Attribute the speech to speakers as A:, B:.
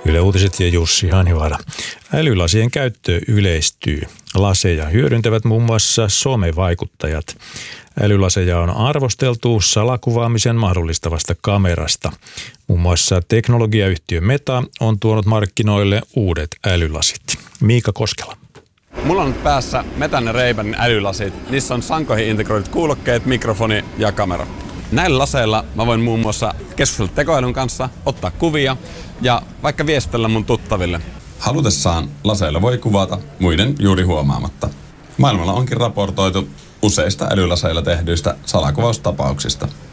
A: Yle Uutiset ja Jussi Hanivaara. Älylasien käyttö yleistyy. Laseja hyödyntävät muun muassa somevaikuttajat. Älylaseja on arvosteltu salakuvaamisen mahdollistavasta kamerasta. Muun muassa teknologiayhtiö Meta on tuonut markkinoille uudet älylasit. Miika Koskela.
B: Mulla on nyt päässä Metan ja Ray-Banin älylasit. Niissä on sankoihin integroidut kuulokkeet, mikrofoni ja kamera. Näillä laseilla mä voin muun muassa keskustella tekoälyn kanssa, ottaa kuvia ja vaikka viestellä mun tuttaville. Halutessaan laseilla voi kuvata muiden juuri huomaamatta. Maailmalla onkin raportoitu useista älylaseilla tehdyistä salakuvaustapauksista.